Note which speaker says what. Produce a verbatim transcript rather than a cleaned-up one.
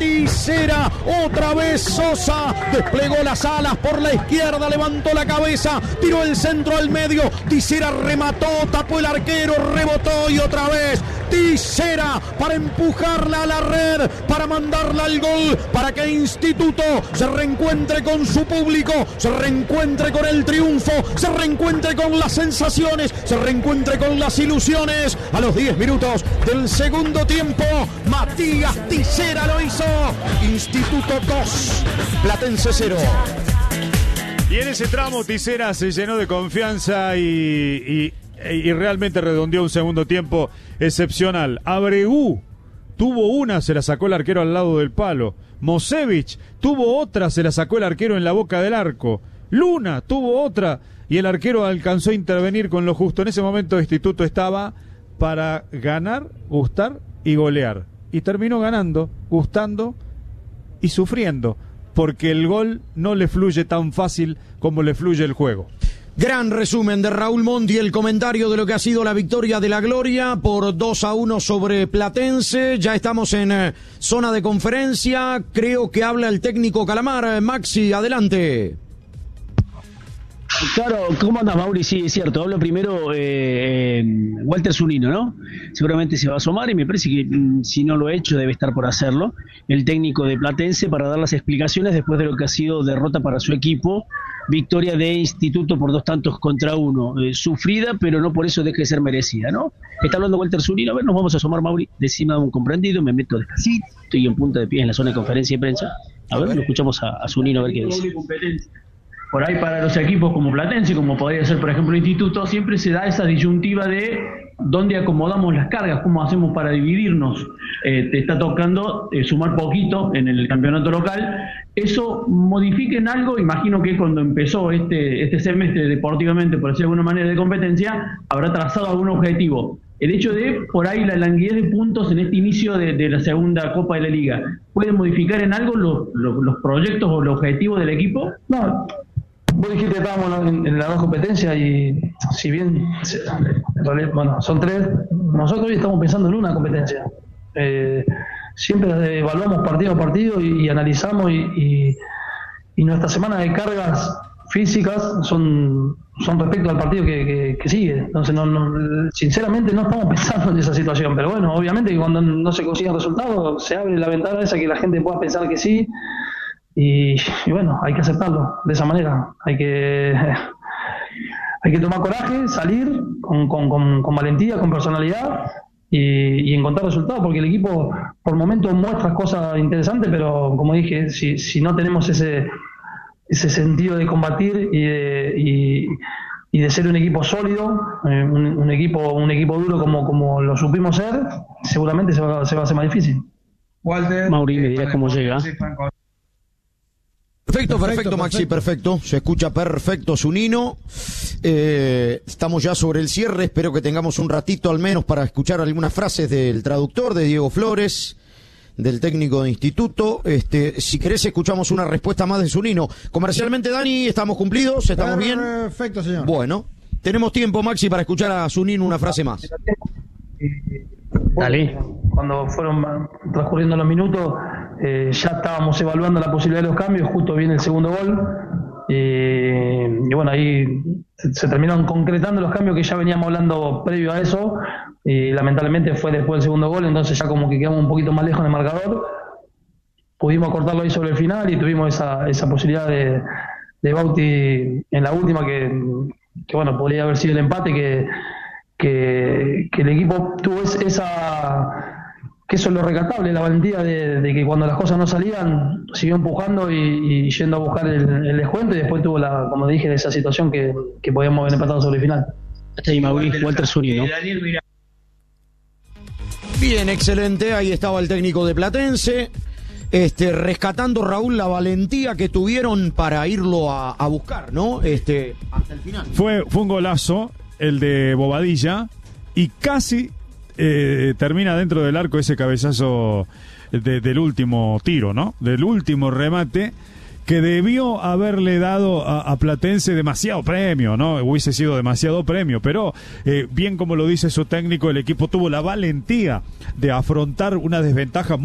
Speaker 1: Tisera, otra vez Sosa, desplegó las alas por la izquierda, levantó la cabeza, tiró el centro al medio, Tisera remató, tapó el arquero, rebotó y otra vez Tisera para empujarla a la red, para mandarla al gol, para que Instituto se reencuentre con su público, se reencuentre con el triunfo, se reencuentre con las sensaciones, se reencuentre con las ilusiones. A los diez minutos del segundo tiempo, Matías Tisera lo hizo. Instituto dos, Platense cero.
Speaker 2: Y en ese tramo Tisera se llenó de confianza y, y, y realmente redondeó un segundo tiempo excepcional. Abreu tuvo una, se la sacó el arquero al lado del palo. Mosevich tuvo otra, se la sacó el arquero en la boca del arco. Luna tuvo otra y el arquero alcanzó a intervenir con lo justo. En ese momento Instituto estaba para ganar, gustar y golear. Y terminó ganando, gustando y sufriendo, porque el gol no le fluye tan fácil como le fluye el juego.
Speaker 1: Gran resumen de Raúl Monti, el comentario de lo que ha sido la victoria de la Gloria por dos a uno sobre Platense. Ya estamos en eh, zona de conferencia, creo que habla el técnico Calamar. Maxi, adelante.
Speaker 3: Claro, ¿cómo andas, Mauri? Sí, es cierto. Hablo primero eh, eh, Walter Zunino, ¿no? Seguramente se va a asomar y me parece que mm, si no lo ha hecho debe estar por hacerlo. El técnico de Platense para dar las explicaciones después de lo que ha sido derrota para su equipo. Victoria de Instituto por dos tantos contra uno. Eh, sufrida, pero no por eso deje de ser merecida, ¿no? Está hablando Walter Zunino. A ver, nos vamos a asomar, Mauri. Decime un comprendido, me meto despacito. Estoy en punta de pie en la zona de conferencia y prensa. A ver, lo escuchamos a, a Zunino a ver qué dice.
Speaker 4: Por ahí para los equipos como Platense, como podría ser por ejemplo Instituto, siempre se da esa disyuntiva de dónde acomodamos las cargas, cómo hacemos para dividirnos. Eh, te está tocando eh, sumar poquito en el campeonato local. Eso modifica en algo, imagino que cuando empezó este, este semestre deportivamente, por decirlo de alguna manera, de competencia, habrá trazado algún objetivo. El hecho de, por ahí, la languidez de puntos en este inicio de, de la segunda Copa de la Liga, ¿puede modificar en algo los, los, los proyectos o los objetivos del equipo?
Speaker 5: No. Vos dijiste que estábamos en, en la dos competencias y si bien en realidad, bueno, son tres, nosotros hoy estamos pensando en una competencia. Eh, siempre evaluamos partido a partido y, y analizamos y, y, y nuestra semana de cargas físicas son, son respecto al partido que, que, que sigue. Entonces, no, no, sinceramente no estamos pensando en esa situación, pero bueno, obviamente que cuando no se consiguen resultados se abre la ventana esa que la gente pueda pensar que sí. Y, y bueno, hay que aceptarlo de esa manera. Hay que hay que tomar coraje, salir con, con, con, con valentía, con personalidad y, y encontrar resultados, porque el equipo por momentos muestra cosas interesantes, pero como dije, si, si no tenemos ese ese sentido de combatir y de, y, y de ser un equipo sólido, eh, un, un equipo un equipo duro como, como lo supimos ser, seguramente se va, se va a hacer más difícil.
Speaker 3: Walter, Mauri, me dirás cómo llega.
Speaker 1: Perfecto, perfecto, Maxi, perfecto. Se escucha perfecto, Zunino. Eh, estamos ya sobre el cierre. Espero que tengamos un ratito al menos para escuchar algunas frases del traductor, de Diego Flores, del técnico de Instituto. Este, si querés, escuchamos una respuesta más de Zunino. Comercialmente, Dani, ¿estamos cumplidos? ¿Estamos bien?
Speaker 6: Perfecto, señor.
Speaker 1: Bueno, tenemos tiempo, Maxi, para escuchar a Zunino una frase más.
Speaker 5: Dale. Cuando fueron transcurriendo los minutos, eh, ya estábamos evaluando la posibilidad de los cambios, justo viene el segundo gol, eh, y bueno, ahí se, se terminaron concretando los cambios que ya veníamos hablando previo a eso, y lamentablemente fue después del segundo gol, entonces ya como que quedamos un poquito más lejos en el marcador, pudimos cortarlo ahí sobre el final y tuvimos esa, esa posibilidad de, de Bauti en la última que, que bueno, podría haber sido el empate, que Que, que el equipo tuvo esa, que eso es lo rescatable, la valentía de, de que cuando las cosas no salían siguió empujando y, y yendo a buscar el, el descuento, y después tuvo la, como dije, esa situación que, que podíamos haber empatado sobre el final.
Speaker 3: Sí, Mauricio, Walter Zunino.
Speaker 1: Bien, excelente, ahí estaba el técnico de Platense, este, rescatando, Raúl, la valentía que tuvieron para irlo a, a buscar, ¿no? Este, hasta el final.
Speaker 2: Fue, fue un golazo el de Bobadilla, y casi eh, termina dentro del arco ese cabezazo de, del último tiro, ¿no? Del último remate, que debió haberle dado a, a Platense demasiado premio, ¿no? Hubiese sido demasiado premio, pero eh, bien como lo dice su técnico, el equipo tuvo la valentía de afrontar una desventaja muy